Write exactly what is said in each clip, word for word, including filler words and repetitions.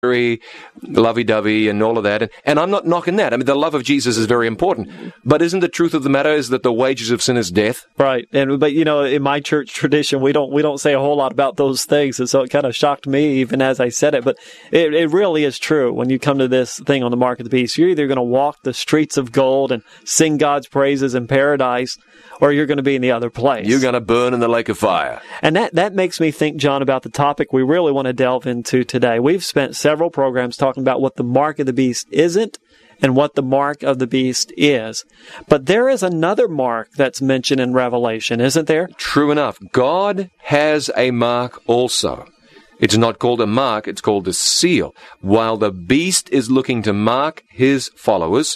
very lovey-dovey and all of that. And, and I'm not knocking that. I mean, the love of Jesus is very important. But isn't the truth of the matter is that the wages of sin is death? Right. And but you know, in my church tradition, we don't we don't say a whole lot about those things, and so it kind of shocked me even as I said it. But it, it really is true. When you come to this thing on the mark of the beast, you're either going to walk the streets of gold and sing God's praises in paradise, or you're going to be in the other place. You're going to burn in the lake of fire. And that, that makes me think, John, about the topic we really want to delve into today. We've spent several programs talking about what the mark of the beast isn't and what the mark of the beast is. But there is another mark that's mentioned in Revelation, isn't there? True enough. God has a mark also. It's not called a mark, it's called a seal. While the beast is looking to mark his followers,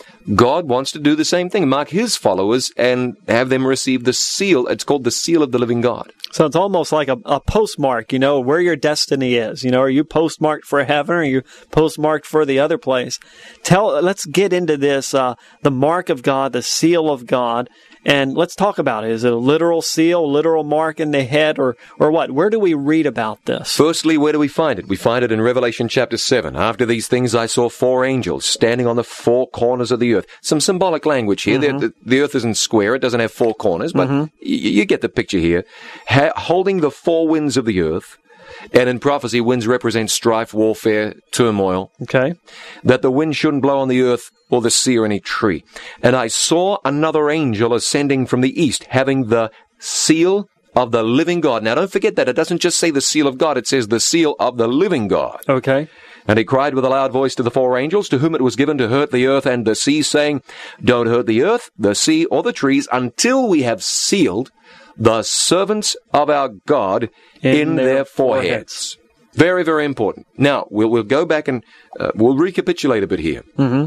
God wants to do the same thing, mark his followers and have them receive the seal. It's called the seal of the living God. So it's almost like a, a postmark, you know, where your destiny is. You know, are you postmarked for heaven or are you postmarked for the other place? Tell, let's get into this, uh, the mark of God, the seal of God, and let's talk about it. Is it a literal seal, literal mark in the head, or, or what? Where do we read about this? Firstly, where do we find it? We find it in Revelation chapter seven. After these things, I saw four angels standing on the four corners of the earth. Some symbolic language here. Mm-hmm. The, the, the earth isn't square. It doesn't have four corners, but mm-hmm. y- you get the picture here. Ha- holding the four winds of the earth. And in prophecy, winds represent strife, warfare, turmoil. Okay. That the wind shouldn't blow on the earth or the sea or any tree. And I saw another angel ascending from the east, having the seal of the living God. Now, don't forget that. It doesn't just say the seal of God. It says the seal of the living God. Okay. And he cried with a loud voice to the four angels, to whom it was given to hurt the earth and the sea, saying, Don't hurt the earth, the sea, or the trees, until we have sealed the servants of our God in, in their, their foreheads. foreheads. Very, very important. Now, we'll, we'll go back and uh, we'll recapitulate a bit here. Mm-hmm.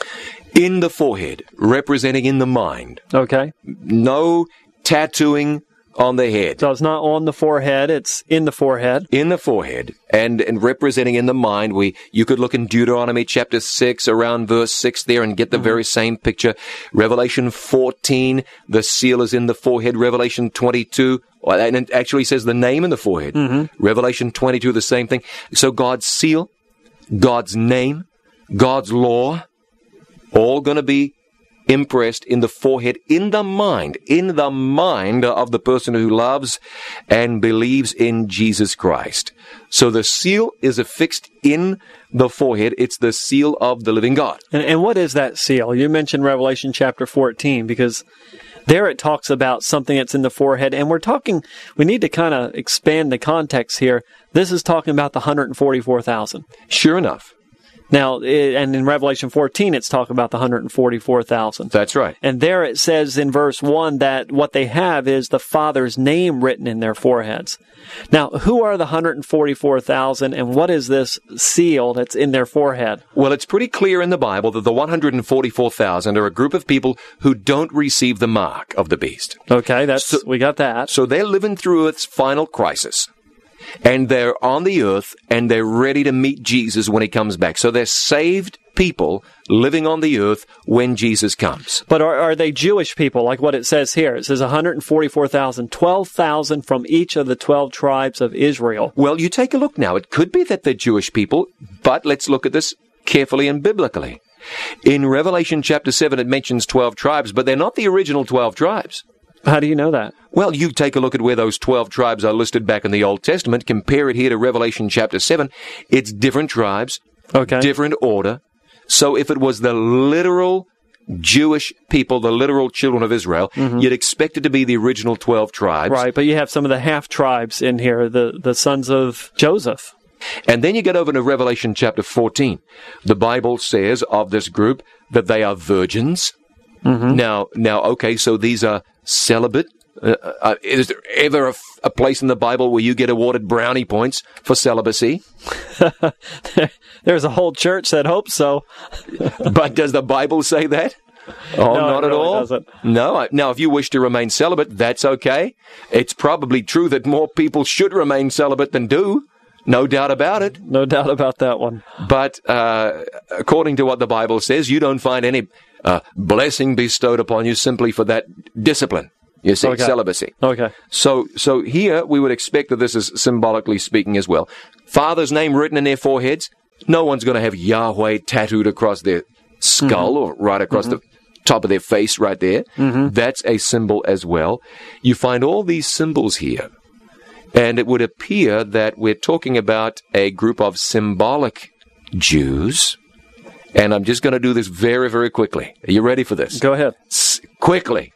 In the forehead, representing in the mind. Okay. No tattooing on the head. So it's not on the forehead, it's in the forehead. In the forehead. And, and representing in the mind, we you could look in Deuteronomy chapter six, around verse six there, and get the mm-hmm. very same picture. Revelation fourteen, the seal is in the forehead. Revelation twenty-two, and it actually says the name in the forehead. Mm-hmm. Revelation twenty-two, the same thing. So God's seal, God's name, God's law, all going to be impressed in the forehead, in the mind, in the mind of the person who loves and believes in Jesus Christ. So the seal is affixed in the forehead. It's the seal of the living God. And, and what is that seal? You mentioned Revelation chapter fourteen, because there it talks about something that's in the forehead, and we're talking, we need to kind of expand the context here. This is talking about the one hundred forty-four thousand. Sure enough. Now, and in Revelation fourteen, it's talking about the one hundred forty-four thousand. That's right. And there it says in verse one that what they have is the Father's name written in their foreheads. Now, who are the one hundred forty-four thousand, and what is this seal that's in their forehead? Well, it's pretty clear in the Bible that the one hundred forty-four thousand are a group of people who don't receive the mark of the beast. Okay, that's so, we got that. So they're living through its final crisis. And they're on the earth, and they're ready to meet Jesus when he comes back. So they're saved people living on the earth when Jesus comes. But are, are they Jewish people, like what it says here? It says one hundred forty-four thousand, twelve thousand from each of the twelve tribes of Israel. Well, you take a look now. It could be that they're Jewish people, but let's look at this carefully and biblically. In Revelation chapter seven, it mentions twelve tribes, but they're not the original twelve tribes. How do you know that? Well, you take a look at where those twelve tribes are listed back in the Old Testament, compare it here to Revelation chapter seven. It's different tribes, okay, different order. So if it was the literal Jewish people, the literal children of Israel, mm-hmm. you'd expect it to be the original twelve tribes. Right, but you have some of the half-tribes in here, the, the sons of Joseph. And then you get over to Revelation chapter fourteen. The Bible says of this group that they are virgins. Mm-hmm. Now, now, okay, so these are celibate. Uh, uh, is there ever a, a place in the Bible where you get awarded brownie points for celibacy? There's a whole church that hopes so. But does the Bible say that? Oh, no, not it at really all? Doesn't. No. I, now, if you wish to remain celibate, that's okay. It's probably true that more people should remain celibate than do. No doubt about it. No doubt about that one. But uh, according to what the Bible says, you don't find any uh, blessing bestowed upon you simply for that discipline. You see, okay. Celibacy. Okay. So, so here we would expect that this is symbolically speaking as well. Father's name written in their foreheads, No one's going to have Yahweh tattooed across their skull mm-hmm. or right across mm-hmm. the top of their face right there. Mm-hmm. That's a symbol as well. You find all these symbols here. And it would appear that we're talking about a group of symbolic Jews. And I'm just going to do this very, very quickly. Are you ready for this? Go ahead. S- quickly.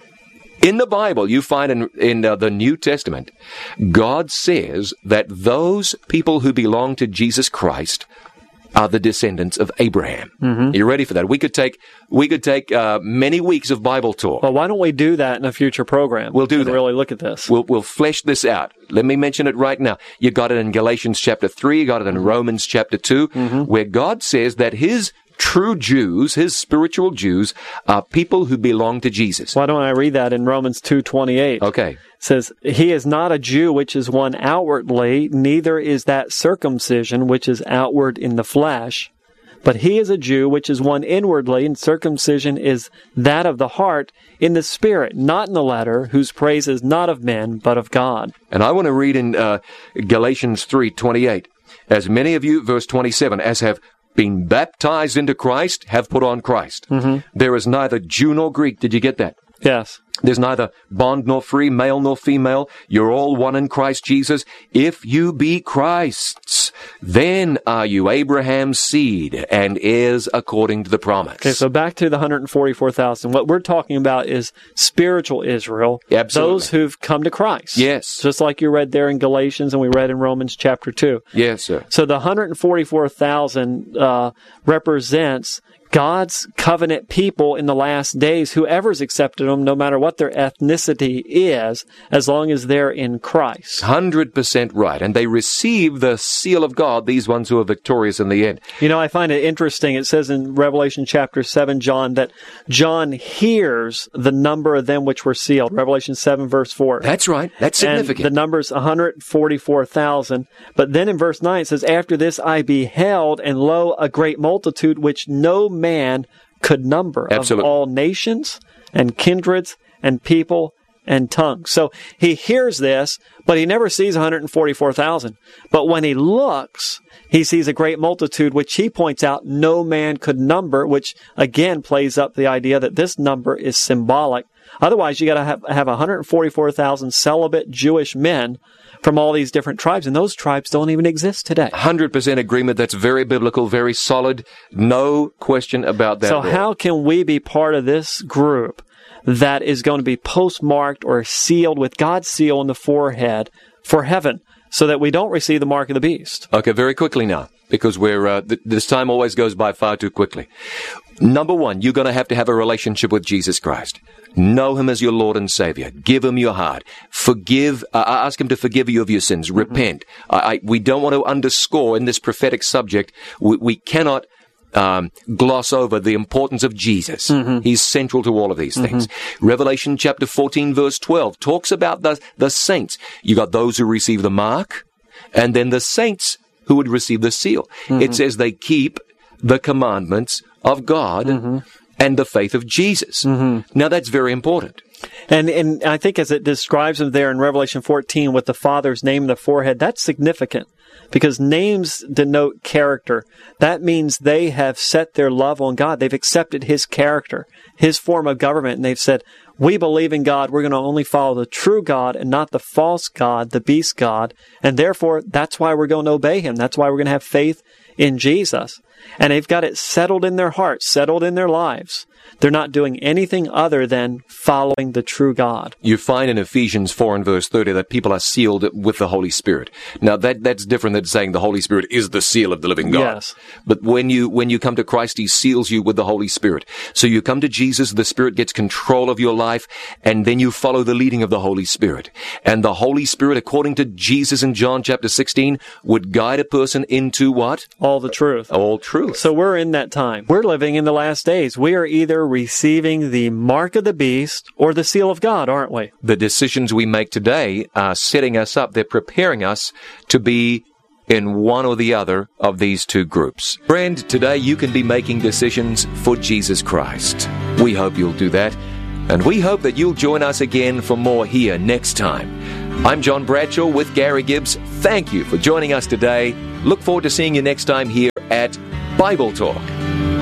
In the Bible, you find in, in uh, the New Testament, God says that those people who belong to Jesus Christ are the descendants of Abraham. Mm-hmm. Are you ready for that? We could take we could take uh, many weeks of Bible talk. Well, why don't we do that in a future program? We'll do and that. Really look at this. We'll we'll flesh this out. Let me mention it right now. You got it in Galatians chapter three. You got it in mm-hmm. Romans chapter two, mm-hmm. where God says that His true Jews, His spiritual Jews, are people who belong to Jesus. Why don't I read that in Romans two twenty-eight? Okay. It says, He is not a Jew which is one outwardly, neither is that circumcision which is outward in the flesh. But he is a Jew which is one inwardly, and circumcision is that of the heart in the spirit, not in the letter, whose praise is not of men, but of God. And I want to read in uh, Galatians three twenty-eight, as many of you, verse twenty-seven, as have been baptized into Christ, have put on Christ. Mm-hmm. There is neither Jew nor Greek. Did you get that? Yes. There's neither bond nor free, male nor female. You're all one in Christ Jesus. If you be Christ's, then are you Abraham's seed and heirs according to the promise. Okay, so back to the one hundred forty-four thousand. What we're talking about is spiritual Israel. Absolutely. Those who've come to Christ. Yes. Just like you read there in Galatians and we read in Romans chapter two. Yes, sir. So the one hundred forty-four thousand uh, represents God's covenant people in the last days, whoever's accepted them, no matter what their ethnicity is, as long as they're in Christ. one hundred percent right. And they receive the seal of God, these ones who are victorious in the end. You know, I find it interesting. It says in Revelation chapter seven, John, that John hears the number of them which were sealed. Revelation seven, verse four. That's right. That's significant. And the number's one hundred forty-four thousand. But then in verse nine, it says, After this I beheld, and lo, a great multitude, which no man could number, Absolutely. Of all nations and kindreds and people and tongues. So he hears this, but he never sees one hundred forty-four thousand. But when he looks, he sees a great multitude, which he points out no man could number, which again plays up the idea that this number is symbolic. Otherwise, you got to have, have one hundred forty-four thousand celibate Jewish men from all these different tribes, and those tribes don't even exist today. one hundred percent agreement. That's very biblical, very solid. No question about that. So how can we be part of this group that is going to be postmarked or sealed with God's seal on the forehead for heaven, so that we don't receive the mark of the beast? Okay, very quickly now, because we're uh, th- this time always goes by far too quickly. Number one, you're going to have to have a relationship with Jesus Christ. Know Him as your Lord and Savior. Give Him your heart. Forgive. Uh, ask Him to forgive you of your sins. Mm-hmm. Repent. I, I, we don't want to underscore in this prophetic subject. We, we cannot um, gloss over the importance of Jesus. Mm-hmm. He's central to all of these things. Mm-hmm. Revelation chapter fourteen, verse twelve talks about the the saints. You got those who receive the mark, and then the saints who would receive the seal. Mm-hmm. It says they keep the commandments of God. Mm-hmm. And the faith of Jesus. Mm-hmm. Now, that's very important. And and I think as it describes them there in Revelation fourteen with the Father's name in the forehead, that's significant because names denote character. That means they have set their love on God. They've accepted His character, His form of government, and they've said, we believe in God. We're going to only follow the true God and not the false God, the beast God. And therefore, that's why we're going to obey Him. That's why we're going to have faith in Jesus. And they've got it settled in their hearts, settled in their lives. They're not doing anything other than following the true God. You find in Ephesians four and verse thirty that people are sealed with the Holy Spirit. Now, that that's different than saying the Holy Spirit is the seal of the living God. Yes. But when you when you come to Christ, He seals you with the Holy Spirit. So you come to Jesus, the Spirit gets control of your life, and then you follow the leading of the Holy Spirit. And the Holy Spirit, according to Jesus in John chapter sixteen, would guide a person into what? All the truth. All truth. So we're in that time. We're living in the last days. We are either receiving the mark of the beast or the seal of God, aren't we? The decisions we make today are setting us up. They're preparing us to be in one or the other of these two groups. Friend, today you can be making decisions for Jesus Christ. We hope you'll do that. And we hope that you'll join us again for more here next time. I'm John Bradshaw with Gary Gibbs. Thank you for joining us today. Look forward to seeing you next time here at Bible Talk.